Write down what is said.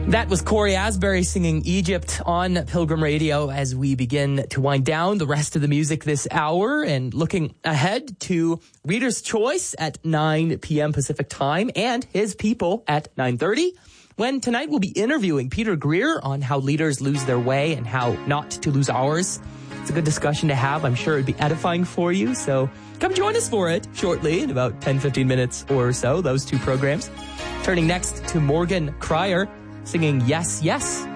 That was Corey Asbury singing Egypt on Pilgrim Radio as we begin to wind down the rest of the music this hour and looking ahead to Reader's Choice at 9 p.m. Pacific Time and His People at 9:30, when tonight we'll be interviewing Peter Greer on how leaders lose their way and how not to lose ours. It's a good discussion to have. I'm sure it'd be edifying for you, so come join us for it shortly in about 10-15 minutes or so, those two programs. Turning next to Morgan Cryer singing Yes, Yes